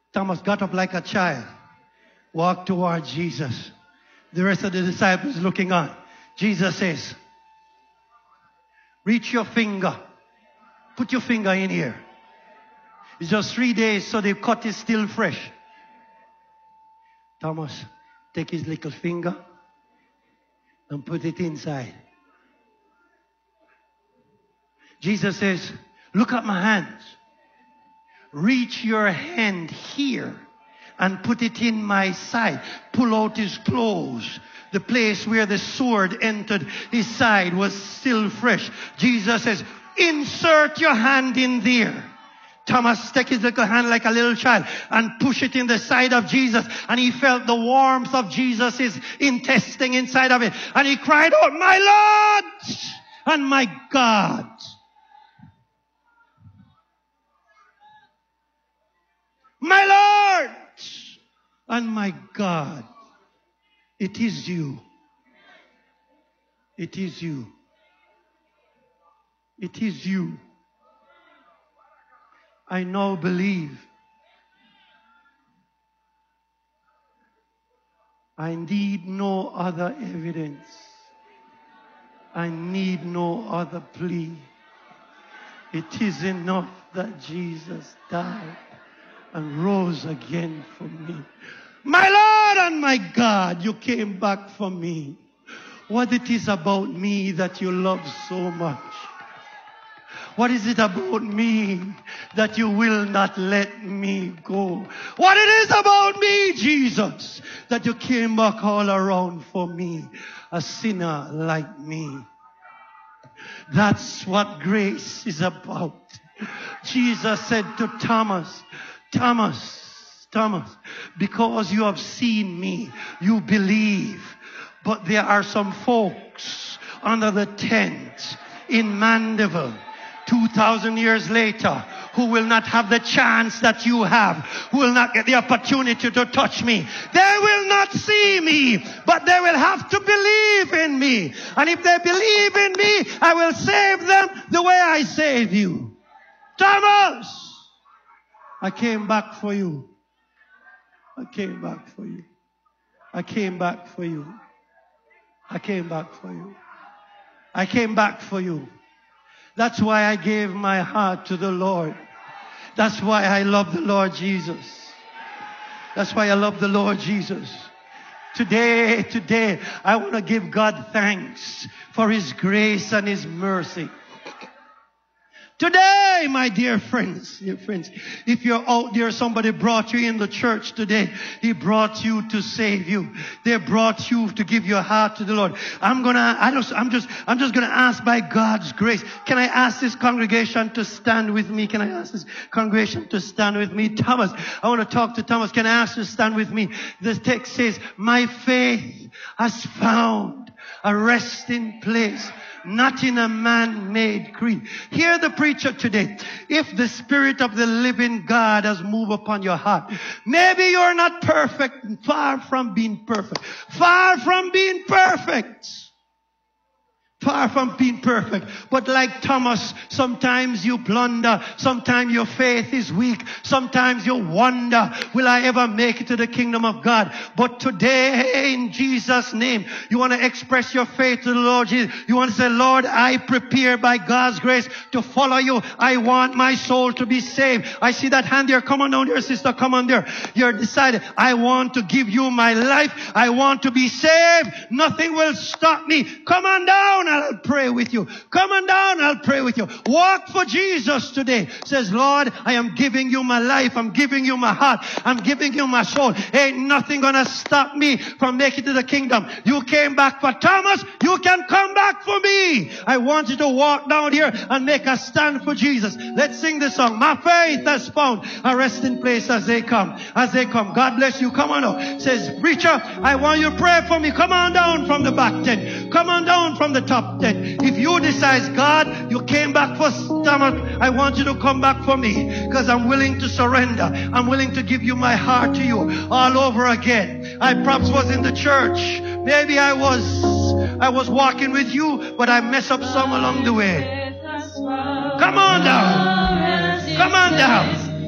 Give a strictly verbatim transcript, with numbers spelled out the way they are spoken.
Thomas got up like a child, walked toward Jesus. The rest of the disciples looking on. Jesus says, reach your finger. Put your finger in here. It's just three days, so the cut is still fresh. Thomas, take his little finger and put it inside. Jesus says, look at my hands. Reach your hand here and put it in my side. Pull out his clothes. The place where the sword entered his side was still fresh. Jesus says, insert your hand in there. Thomas took his little hand like a little child and push it in the side of Jesus. And he felt the warmth of Jesus' intestine inside of it. And he cried out, my Lord and my God. My Lord and my God. It is you. It is you. It is you. I now believe. I need no other evidence. I need no other plea. It is enough that Jesus died and rose again for me. My Lord and my God, you came back for me. What it is about me that you love so much? What is it about me that you will not let me go? What it is about me, Jesus, that you came back all around for me, a sinner like me? That's what grace is about. Jesus said to Thomas, Thomas, Thomas, because you have seen me, you believe. But there are some folks under the tent in Mandeville, two thousand years later, who will not have the chance that you have, who will not get the opportunity to touch me. They will not see me, but they will have to believe in me. And if they believe in me, I will save them the way I save you. Thomas! I came back for you. I came back for you. I came back for you. I came back for you. I came back for you. That's why I gave my heart to the Lord. That's why I love the Lord Jesus. That's why I love the Lord Jesus. Today, today, I want to give God thanks for His grace and His mercy. Today, my dear friends, dear friends, if you're out there, somebody brought you in the church today. He brought you to save you. They brought you to give your heart to the Lord. I'm gonna, I don't, I'm just, I'm just gonna ask by God's grace. Can I ask this congregation to stand with me? Can I ask this congregation to stand with me? Thomas, I want to talk to Thomas. Can I ask you to stand with me? The text says, my faith has found a resting place, not in a man-made creed. Hear the preacher today. If the Spirit of the living God has moved upon your heart, maybe you're not perfect, far from being perfect, far from being perfect. Far from being perfect. But like Thomas, sometimes you blunder. Sometimes your faith is weak. Sometimes you wonder, will I ever make it to the kingdom of God? But today, in Jesus' name, you want to express your faith to the Lord Jesus. You want to say, Lord, I prepare by God's grace to follow you. I want my soul to be saved. I see that hand there. Come on down there, sister. Come on there. You're decided, I want to give you my life. I want to be saved. Nothing will stop me. Come on down. I'll pray with you. Come on down, I'll pray with you. Walk for Jesus today. Says, Lord, I am giving you my life. I'm giving you my heart. I'm giving you my soul. Ain't nothing gonna stop me from making it to the kingdom. You came back for Thomas. You can come back for me. I want you to walk down here and make a stand for Jesus. Let's sing this song. My faith has found a resting place as they come. As they come. God bless you. Come on up. Says, preacher, I want you to pray for me. Come on down from the back tent. Come on down from the top tent. If you decide, God, you came back for Thomas, I want you to come back for me, because I'm willing to surrender. I'm willing to give you my heart to you all over again. I perhaps was in the church. Maybe I was, I was walking with you, but I messed up some along the way. Come on down. Come on down.